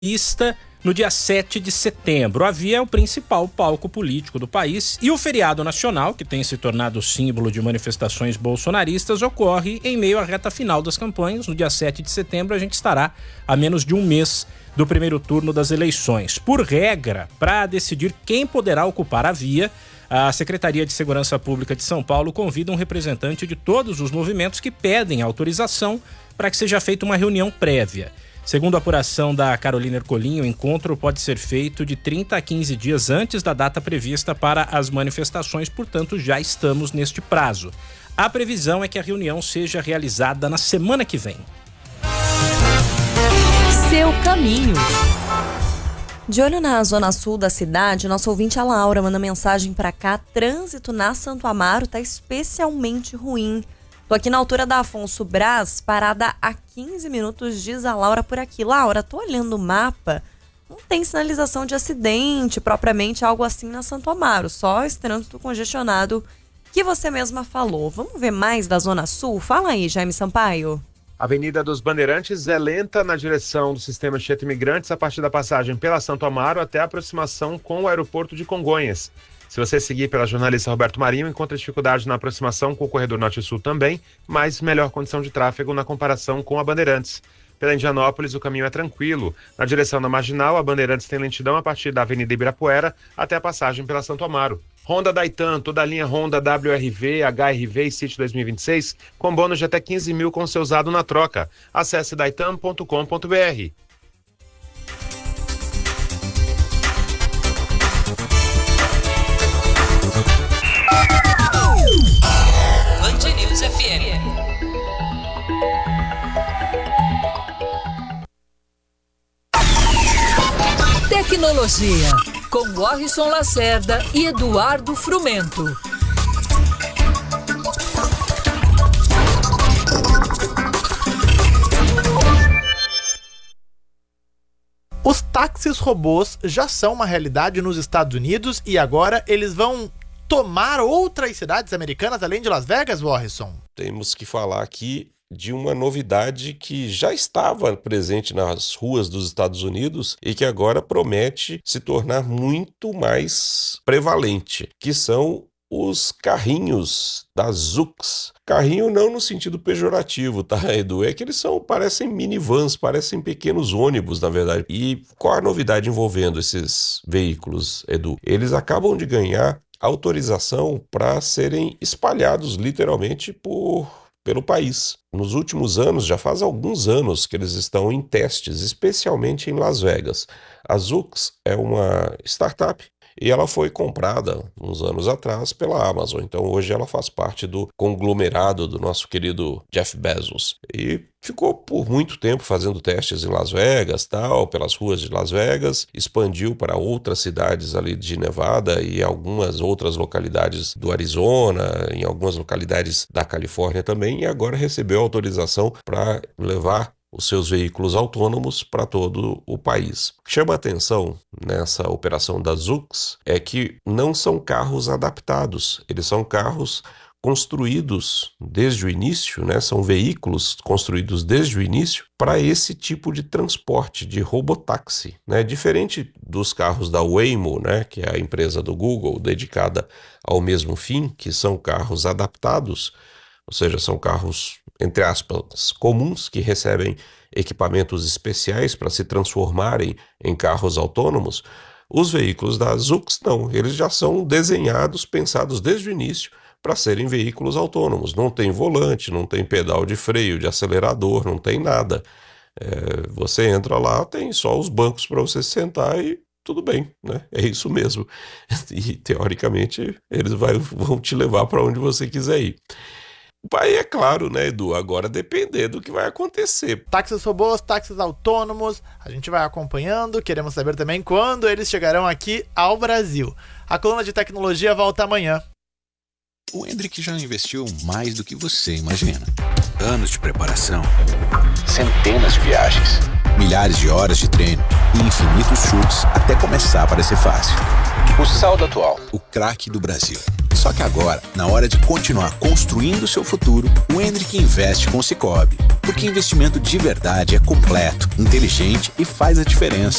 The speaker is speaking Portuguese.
no dia 7 de setembro. A Via é o principal palco político do país e o feriado nacional, que tem se tornado símbolo de manifestações bolsonaristas, ocorre em meio à reta final das campanhas. No dia 7 de setembro a gente estará a menos de um mês do primeiro turno das eleições. Por regra, para decidir quem poderá ocupar a Via, a Secretaria de Segurança Pública de São Paulo convida um representante de todos os movimentos que pedem autorização para que seja feita uma reunião prévia. Segundo a apuração da Carolina Ercolim, o encontro pode ser feito de 30 a 15 dias antes da data prevista para as manifestações, portanto já estamos neste prazo. A previsão é que a reunião seja realizada na semana que vem. Seu caminho. De olho na zona sul da cidade, nosso ouvinte a Laura manda mensagem para cá: trânsito na Santo Amaro tá especialmente ruim. Tô aqui na altura da Afonso Brás, parada há 15 minutos, diz a Laura por aqui. Laura, tô olhando o mapa, não tem sinalização de acidente, propriamente algo assim na Santo Amaro, só esse trânsito congestionado que você mesma falou. Vamos ver mais da Zona Sul? Fala aí, Jaime Sampaio. A Avenida dos Bandeirantes é lenta na direção do sistema Anchieta Imigrantes a partir da passagem pela Santo Amaro até a aproximação com o aeroporto de Congonhas. Se você seguir pela jornalista Roberto Marinho, encontra dificuldade na aproximação com o corredor Norte-Sul também, mas melhor condição de tráfego na comparação com a Bandeirantes. Pela Indianópolis, o caminho é tranquilo. Na direção da Marginal, a Bandeirantes tem lentidão a partir da Avenida Ibirapuera até a passagem pela Santo Amaro. Honda Daitan, toda a linha Honda WRV, HRV e City 2026, com bônus de até 15 mil com seu usado na troca. Acesse daitan.com.br. Tecnologia, com Warrison Lacerda e Eduardo Frumento. Os táxis robôs já são uma realidade nos Estados Unidos e agora eles vão tomar outras cidades americanas além de Las Vegas, Warrison? Temos que falar aqui de uma novidade que já estava presente nas ruas dos Estados Unidos e que agora promete se tornar muito mais prevalente, que são os carrinhos da Zoox. Carrinho não no sentido pejorativo, tá, Edu? É que eles parecem minivans, parecem pequenos ônibus, na verdade. E qual a novidade envolvendo esses veículos, Edu? Eles acabam de ganhar autorização para serem espalhados literalmente pelo país. Nos últimos anos, já faz alguns anos que eles estão em testes, especialmente em Las Vegas. A Zoox é uma startup e ela foi comprada uns anos atrás pela Amazon. Então hoje ela faz parte do conglomerado do nosso querido Jeff Bezos. E ficou por muito tempo fazendo testes em Las Vegas, pelas ruas de Las Vegas, expandiu para outras cidades ali de Nevada e algumas outras localidades do Arizona, em algumas localidades da Califórnia também, e agora recebeu autorização para levar os seus veículos autônomos para todo o país. O que chama a atenção nessa operação da Zoox é que não são carros adaptados, eles são carros construídos desde o início, são veículos construídos desde o início para esse tipo de transporte, de robotáxi, diferente dos carros da Waymo, que é a empresa do Google dedicada ao mesmo fim, que são carros adaptados, ou seja, são carros, entre aspas, comuns, que recebem equipamentos especiais para se transformarem em carros autônomos. Os veículos da Zoox não, eles já são desenhados, pensados desde o início para serem veículos autônomos. Não tem volante, não tem pedal de freio, de acelerador, não tem nada. Você entra lá, tem só os bancos para você sentar e tudo bem, É isso mesmo. E, teoricamente, eles vão te levar para onde você quiser ir. Aí é claro, Edu? Agora depender do que vai acontecer. Táxis robôs, táxis autônomos, a gente vai acompanhando, queremos saber também quando eles chegarão aqui ao Brasil. A coluna de tecnologia volta amanhã. O Hendrick já investiu mais do que você imagina. Anos de preparação, centenas de viagens, milhares de horas de treino e infinitos chutes até começar a parecer fácil. O saldo atual, o craque do Brasil. Só que agora, na hora de continuar construindo o seu futuro, o Hendrick investe com o Sicoob. Porque investimento de verdade é completo, inteligente e faz a diferença.